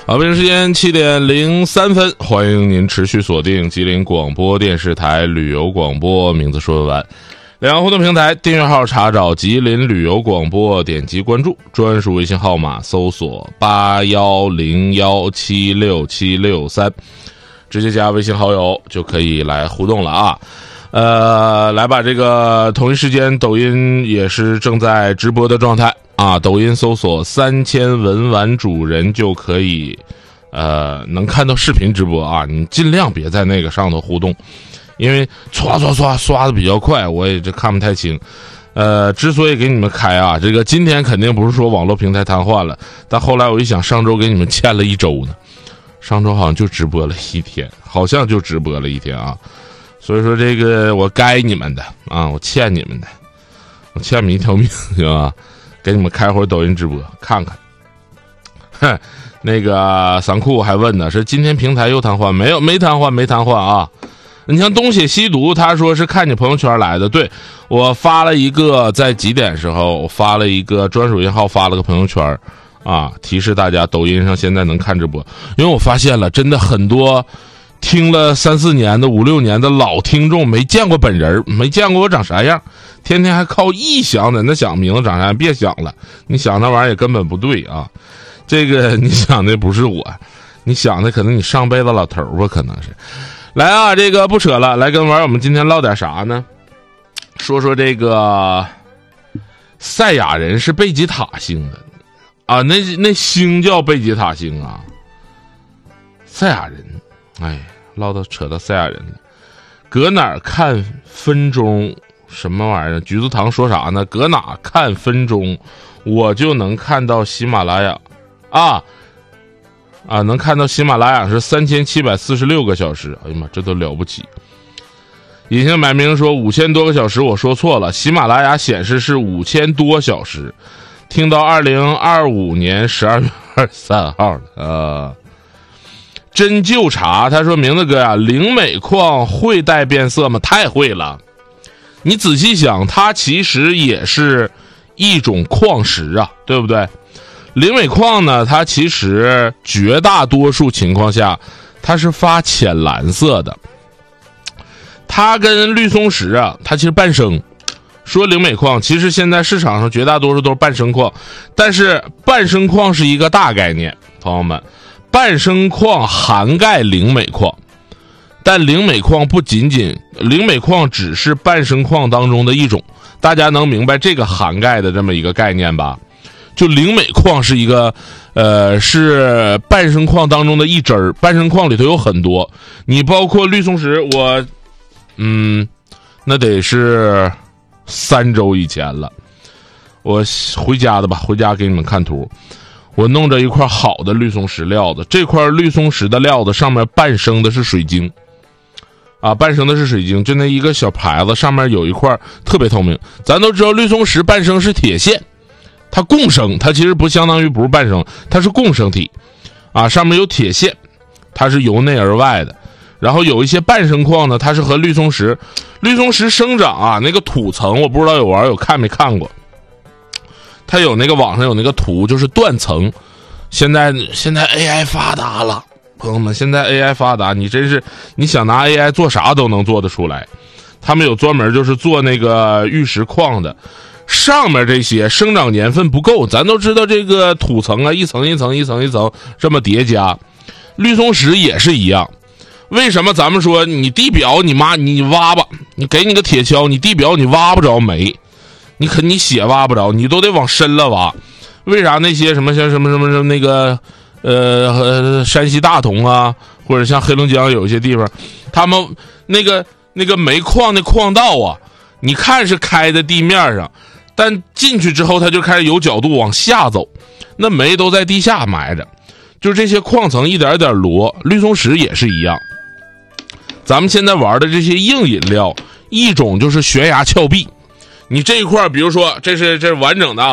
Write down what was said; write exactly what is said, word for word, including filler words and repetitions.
好，北京时间七点零三分，欢迎您持续锁定吉林广播电视台旅游广播，名字说完。两个互动平台订阅号查找吉林旅游广播，点击关注，专属微信号码搜索八幺零幺七六七六三，直接加微信好友就可以来互动了啊。呃，来吧，这个同一时间抖音也是正在直播的状态啊，抖音搜索三千文玩主人就可以呃能看到视频直播啊，你尽量别在那个上头互动，因为刷刷刷刷的比较快，我也这看不太清。呃，之所以给你们开啊，这个今天肯定不是说网络平台瘫痪了，但后来我一想，上周给你们欠了一周呢，上周好像就直播了一天，好像就直播了一天啊。所以说这个我该你们的啊，我欠你们的，我欠你们一条命，行吧？给你们开会儿抖音直播看看。哼，那个散库还问呢，是今天平台又瘫痪？没有，没瘫痪，没瘫痪啊。你像东邪西毒，他说是看你朋友圈来的，对，我发了一个在几点时候，我发了一个专属银号，发了个朋友圈啊，提示大家抖音上现在能看直播，因为我发现了，真的很多。听了三四年的五六年的老听众没见过本人，没见过我长啥样，天天还靠臆想在那想名字长啥样，别想了，你想那玩意儿也根本不对啊。这个你想的不是我，你想的可能你上辈子老头吧，可能是。来啊，这个不扯了，来跟玩我们今天唠点啥呢？说说这个赛亚人是贝吉塔星的啊，那那星叫贝吉塔星啊，赛亚人。哎，唠到扯到赛亚人了，搁哪儿看分钟什么玩意儿？橘子糖说啥呢？搁哪看分钟，我就能看到喜马拉雅啊啊，能看到喜马拉雅是三千七百四十六个小时。哎呀妈，这都了不起！隐姓埋名说五千多个小时，我说错了，喜马拉雅显示是五千多小时，听到二零二五年十二月二十三号了啊。真就茶他说，名字哥呀、啊，灵美矿会带变色吗？太会了，你仔细想，它其实也是一种矿石啊，对不对？灵美矿呢，它其实绝大多数情况下它是发浅蓝色的，它跟绿松石啊，它其实半生。说灵美矿，其实现在市场上绝大多数都是半生矿，但是半生矿是一个大概念，朋友们。半生矿涵盖灵美矿，但灵美矿不仅仅，灵美矿只是半生矿当中的一种，大家能明白这个涵盖的这么一个概念吧？就灵美矿是一个，呃，是半生矿当中的一支儿，半生矿里头有很多，你包括绿松石，我，嗯，那得是三周以前了，我回家的吧，回家给你们看图。我弄着一块好的绿松石料子，这块绿松石的料子上面半生的是水晶啊，半生的是水晶，就那一个小牌子上面有一块特别透明。咱都知道绿松石半生是铁线，它共生，它其实不相当于不是半生，它是共生体啊，上面有铁线，它是由内而外的。然后有一些半生矿呢，它是和绿松石绿松石生长啊，那个土层我不知道有网友看没看过，它有那个网上有那个图，就是断层。现在现在 A I 发达了，朋友们，现在 A I 发达，你真是你想拿 A I 做啥都能做得出来。他们有专门就是做那个玉石矿的，上面这些生长年份不够，咱都知道这个土层啊，一层一层一层一层这么叠加，绿松石也是一样。为什么咱们说你地表你妈你挖吧，你给你个铁锹，你地表你挖不着煤，你可你血挖不着，你都得往深了挖。为啥那些什么像什么什么什么那个呃山西大同啊，或者像黑龙江有一些地方，他们那个那个煤矿的矿道啊，你看是开在地面上，但进去之后它就开始有角度往下走，那煤都在地下埋着，就这些矿层一点一点摞。绿松石也是一样，咱们现在玩的这些硬饮料，一种就是悬崖峭壁，你这一块比如说这是这是完整的啊，